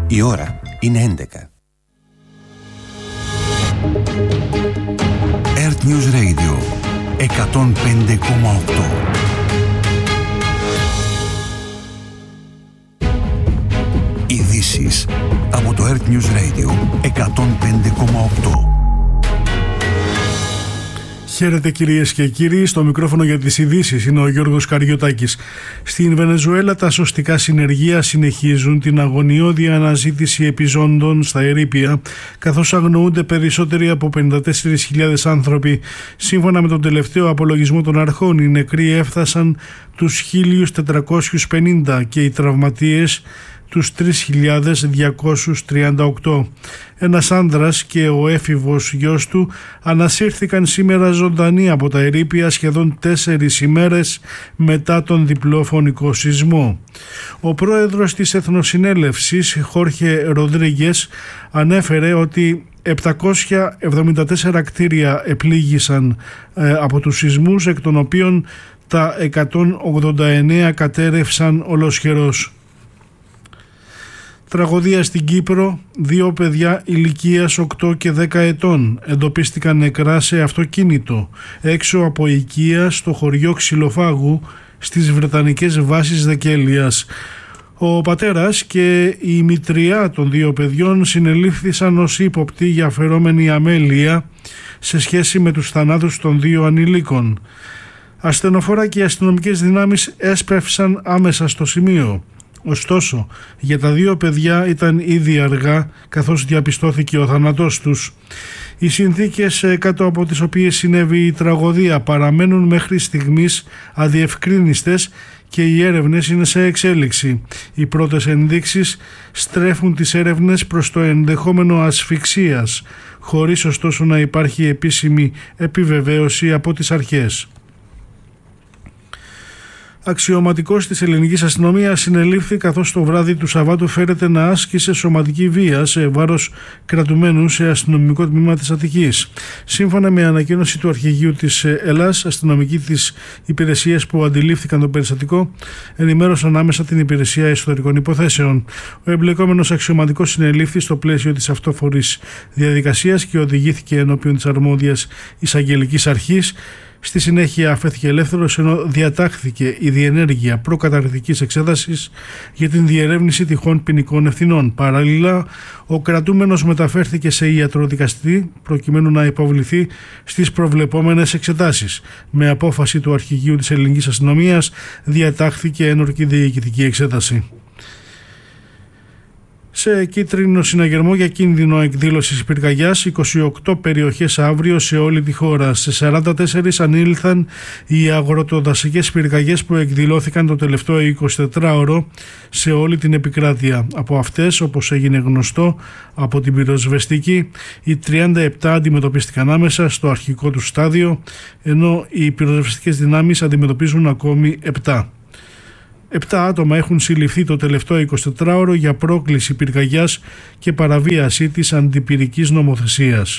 Η ώρα είναι 11. Earth News Radio 105,8. Ειδήσεις από το Earth News Radio 105,8. Χαίρετε κυρίες και κύριοι, στο μικρόφωνο για τις ειδήσεις είναι ο Γιώργος Καριωτάκης. Στην Βενεζουέλα τα σωστικά συνεργεία συνεχίζουν την αγωνιώδη αναζήτηση επιζώντων στα ερείπια, καθώς αγνοούνται περισσότεροι από 54.000 άνθρωποι. Σύμφωνα με τον τελευταίο απολογισμό των αρχών, οι νεκροί έφτασαν τους 1.450 και οι τραυματίες τους 3.238. Ένας άντρας και ο έφηβος γιος του ανασύρθηκαν σήμερα ζωντανοί από τα ερείπια σχεδόν 4 ημέρες μετά τον διπλό φωνικό σεισμό. Ο πρόεδρος της Εθνοσυνέλευσης, Χόρχε Ροδρίγκες, ανέφερε ότι 774 κτίρια επλήγησαν από τους σεισμούς, εκ των οποίων τα 189 κατέρευσαν ολοσχερός. Τραγωδία στην Κύπρο, 2 παιδιά ηλικίας 8 και 10 ετών εντοπίστηκαν νεκρά σε αυτοκίνητο έξω από οικία στο χωριό Ξυλοφάγου στις Βρετανικές βάσεις Δεκέλειας. Ο πατέρας και η μητριά των 2 παιδιών συνελήφθησαν ως ύποπτοι για αφαιρόμενη αμέλεια σε σχέση με τους θανάτους των 2 ανηλίκων. Ασθενοφόρα και οι αστυνομικές δυνάμεις έσπευσαν άμεσα στο σημείο. Ωστόσο, για τα 2 παιδιά ήταν ήδη αργά, καθώς διαπιστώθηκε ο θάνατός τους. Οι συνθήκες κάτω από τις οποίες συνέβη η τραγωδία παραμένουν μέχρι στιγμής αδιευκρίνιστες και οι έρευνες είναι σε εξέλιξη. Οι πρώτες ενδείξεις στρέφουν τις έρευνες προς το ενδεχόμενο ασφυξίας, χωρίς ωστόσο να υπάρχει επίσημη επιβεβαίωση από τις αρχές. Αξιωματικός της ελληνικής αστυνομίας συνελήφθη, καθώς το βράδυ του Σαββάτου φέρεται να άσκησε σωματική βία σε βάρος κρατουμένου σε αστυνομικό τμήμα της Αττικής. Σύμφωνα με ανακοίνωση του αρχηγείου της Ελλάς, αστυνομικοί της υπηρεσίας που αντιλήφθηκαν το περιστατικό ενημέρωσαν άμεσα την υπηρεσία εσωτερικών υποθέσεων. Ο εμπλεκόμενος αξιωματικός συνελήφθη στο πλαίσιο της αυτόφορης διαδικασίας και οδηγήθηκε ενώπιον της αρμόδιας εισαγγελικής αρχής. Στη συνέχεια αφέθηκε ελεύθερος, ενώ διατάχθηκε η διενέργεια προκαταρκτικής εξέτασης για την διερεύνηση τυχόν ποινικών ευθυνών. Παράλληλα, ο κρατούμενος μεταφέρθηκε σε ιατροδικαστή προκειμένου να υποβληθεί στις προβλεπόμενες εξετάσεις. Με απόφαση του αρχηγείου της ελληνικής αστυνομίας διατάχθηκε ένορκη διοικητική εξέταση. Σε κίτρινο συναγερμό για κίνδυνο εκδήλωσης πυρκαγιάς, 28 περιοχές αύριο σε όλη τη χώρα. Σε 44 ανήλθαν οι αγροτοδασικές πυρκαγιές που εκδηλώθηκαν το τελευταίο 24ωρο σε όλη την επικράτεια. Από αυτές, όπως έγινε γνωστό από την πυροσβεστική, οι 37 αντιμετωπίστηκαν άμεσα στο αρχικό του στάδιο, ενώ οι πυροσβεστικές δυνάμεις αντιμετωπίζουν ακόμη 7. 7 άτομα έχουν συλληφθεί το τελευταίο 24ωρο για πρόκληση πυρκαγιάς και παραβίαση της αντιπυρικής νομοθεσίας.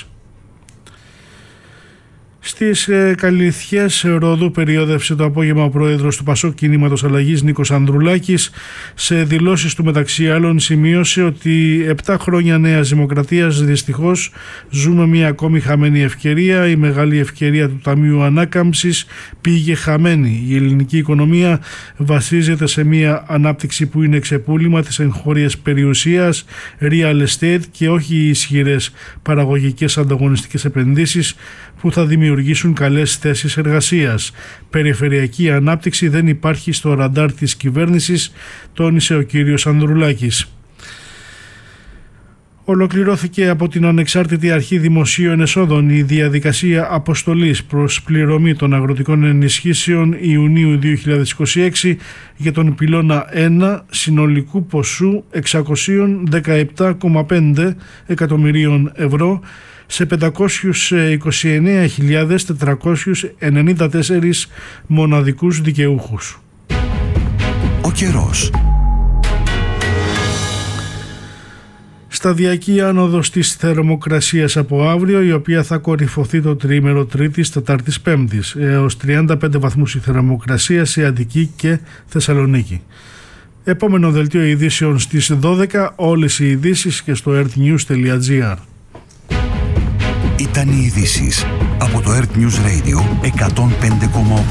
Στις Καλυθιές Ρόδου περιόδευσε το απόγευμα ο πρόεδρος του Πασόκ Κινήματος Αλλαγής Νίκος Ανδρουλάκης. Σε δηλώσεις του μεταξύ άλλων σημείωσε ότι 7 χρόνια Νέας Δημοκρατίας δυστυχώς ζούμε μια ακόμη χαμένη ευκαιρία. Η μεγάλη ευκαιρία του Ταμείου Ανάκαμψης πήγε χαμένη. Η ελληνική οικονομία βασίζεται σε μια ανάπτυξη που είναι ξεπούλημα της εγχώριας περιουσίας, real estate και όχι οι ισχυρές παραγωγικές ανταγωνιστικές επενδύσεις που θα δημιουργήσουν καλές θέσεις εργασίας. Περιφερειακή ανάπτυξη δεν υπάρχει στο ραντάρ της κυβέρνησης, τόνισε ο κύριος Ανδρουλάκης. Ολοκληρώθηκε από την Ανεξάρτητη Αρχή Δημοσίων Εσόδων η διαδικασία αποστολής προς πληρωμή των αγροτικών ενισχύσεων Ιουνίου 2026 για τον πυλώνα 1 συνολικού ποσού 617,5 εκατομμυρίων ευρώ σε 529.494 μοναδικούς δικαιούχους. Ο καιρός. Σταδιακή άνοδος της θερμοκρασίας από αύριο, η οποία θα κορυφωθεί το τριήμερο Τρίτης, Τετάρτης, Πέμπτης, έως 35 βαθμούς η θερμοκρασία σε Αττική και Θεσσαλονίκη. Επόμενο δελτίο ειδήσεων στις 12, όλες οι ειδήσεις και στο earthnews.gr. Ήταν οι ειδήσεις από το Earth News Radio 105,8.